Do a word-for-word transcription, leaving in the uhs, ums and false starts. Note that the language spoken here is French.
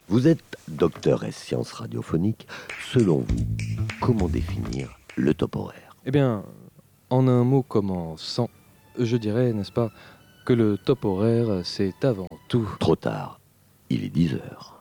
Vous êtes docteur S sciences radiophoniques. Selon vous, comment définir le top horaire? Eh bien, en un mot commençant, je dirais, n'est-ce pas, que le top horaire, c'est avant tout... Trop tard, il est dix heures.